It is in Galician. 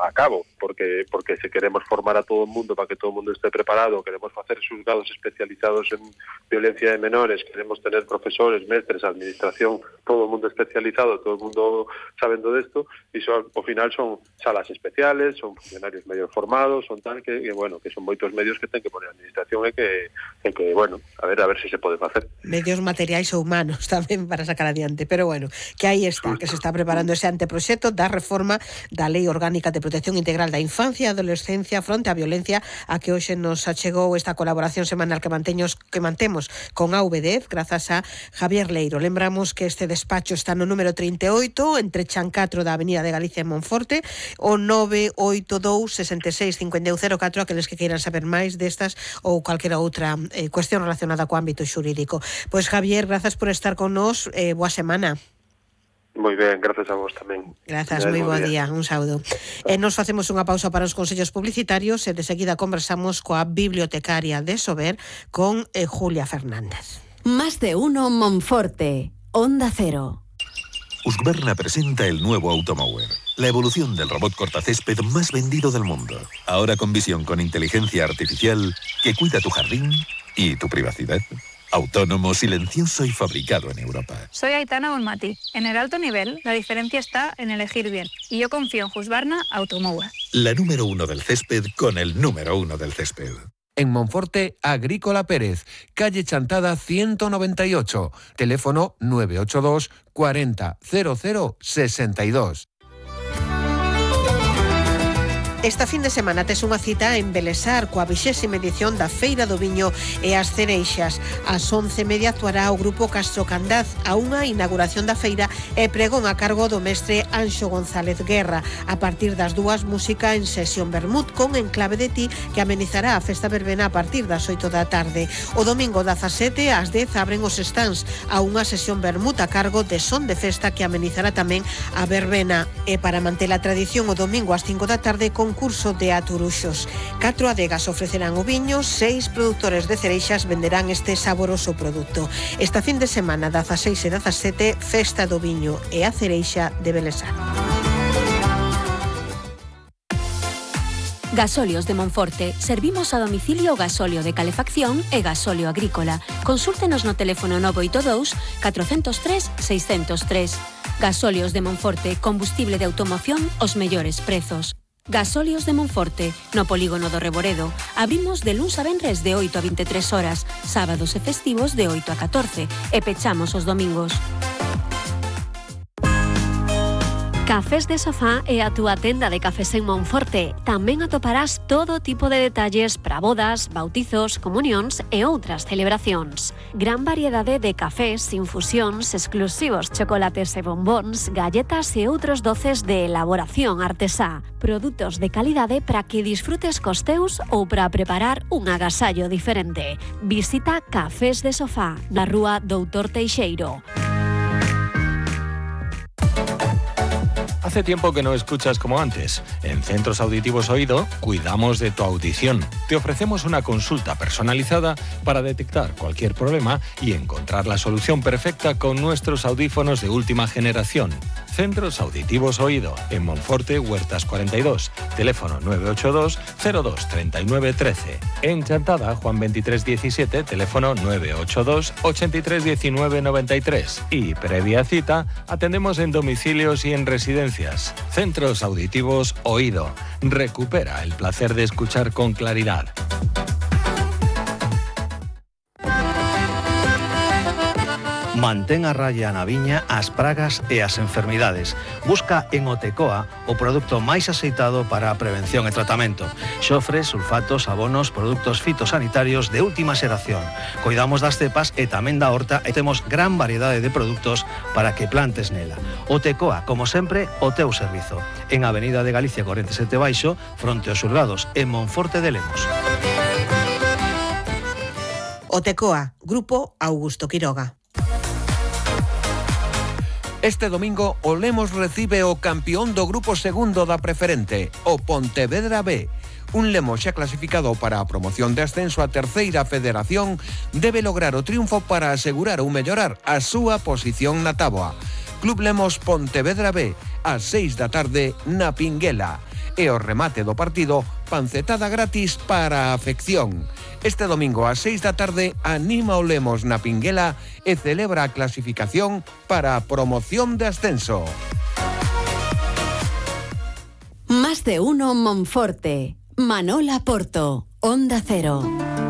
a cabo, porque se queremos formar a todo o mundo para que todo o mundo esté preparado, queremos facer xulgados especializados en violencia de menores, queremos tener profesores, mestres, administración, todo o mundo especializado, todo o mundo sabendo desto, e ao final son salas especiales, son funcionarios medio formados, son tal que son moitos medios que ten que poner a administración e que a ver se se pode facer. Medios materiais ou humanos tamén para sacar adiante, pero que aí está, que se está preparando ese anteproxecto da reforma da Lei Orgánica de Protección Integral da Infancia e Adolescencia fronte á violencia, a que hoxe nos achegou esta colaboración semanal que mantemos con AVDEF, grazas a Javier Leiro. Lembramos que este despacho está no número 38, entre Chan 4 da Avenida de Galicia en Monforte, o 982 66 5104, aqueles que queiran saber máis destas ou calquera outra cuestión relacionada co ámbito xurídico. Pois Javier, grazas por estar con nós, boa semana. Moi ben, gracias a vos tamén. Grazas, moi bo día, un saúdo. Nos facemos unha pausa para os consellos publicitarios e de seguida conversamos coa bibliotecaria de Sober con Julia Fernández. Más de uno Monforte, Onda Cero. Husqvarna presenta el nuevo Automower, la evolución del robot cortacésped más vendido del mundo. Ahora con visión con inteligencia artificial que cuida tu jardín y tu privacidad. Autónomo, silencioso y fabricado en Europa. Soy Aitana Bonmati. En el alto nivel, la diferencia está en elegir bien. Y yo confío en Husqvarna Automower. La número 1 del césped con el número 1 del césped. En Monforte, Agrícola Pérez, calle Chantada 198, teléfono 982 40 00 62. Esta fin de semana tes unha cita en Belesar coa 20ª edición da Feira do Viño e as Cereixas. Ás 11:30 actuará o grupo Castro Candaz a unha inauguración da feira e pregón a cargo do mestre Anxo González Guerra. A partir das 2, música en sesión vermut con Enclave de Ti, que amenizará a festa verbena a partir das 8 da tarde. O domingo 17 ás 10 abren os stands a unha sesión vermut a cargo de Son de Festa, que amenizará tamén a verbena. E para manter a tradición, o domingo ás 5 da tarde concurso de aturuxos. 4 adegas ofrecerán o viño, 6 produtores de cereixas venderán este saboroso produto. Esta fin de semana 16 e 17, Festa do Viño e a Cereixa de Belesar. Gasóleos de Monforte. Servimos a domicilio gasóleo de calefacción e gasóleo agrícola. Consúltenos no teléfono 982 403 603. Gasóleos de Monforte. Combustible de automoción aos mellores prezos. Gasóleos de Monforte, no polígono do Reboredo. Abrimos de luns a venres de 8 a 23 horas, sábados e festivos de 8 a 14 e pechamos os domingos. Cafés de Sofá é a túa tenda de cafés en Monforte. Tamén atoparás todo tipo de detalles para bodas, bautizos, comunións e outras celebracións. Gran variedade de cafés, infusións, exclusivos chocolates e bombóns, galletas e outros doces de elaboración artesá. Produtos de calidade para que disfrutes cos teus ou para preparar un agasallo diferente. Visita Cafés de Sofá, na rúa Doutor Teixeiro. Hace tiempo que no escuchas como antes. En Centros Auditivos Oído cuidamos de tu audición. Te ofrecemos una consulta personalizada para detectar cualquier problema y encontrar la solución perfecta con nuestros audífonos de última generación. Centros Auditivos Oído, en Monforte, Huertas 42, teléfono 982 02 39 13. En Chantada, Juan 23 17, teléfono 982 83 19 93. Y previa cita, atendemos en domicilios y en residencias. Centros Auditivos Oído. Recupera el placer de escuchar con claridad. Mantén a raya na viña as pragas e as enfermidades. Busca en Otecoa o produto máis aceitado para a prevención e tratamento. Xofre, sulfatos, abonos, produtos fitosanitarios de última xeración. Cuidamos das cepas e tamén da horta e temos gran variedade de produtos para que plantes nela. Otecoa, como sempre, o teu servizo. En Avenida de Galicia 47 Baixo, fronte aos Xulgados, en Monforte de Lemos. Otecoa, Grupo Augusto Quiroga. Este domingo o Lemos recibe o campeón do grupo segundo da preferente, o Pontevedra B. Un Lemos xa clasificado para a promoción de ascenso á terceira federación debe lograr o triunfo para asegurar ou mellorar a súa posición na táboa. Club Lemos Pontevedra B, ás 6 da tarde na Pinguela. e o remate do partido, pancetada gratis para a afección. Este domingo ás 6 da tarde anima o Lemos na Pinguela e celebra a clasificación para a promoción de ascenso. Más de uno Monforte. Manola Porto, Onda Cero.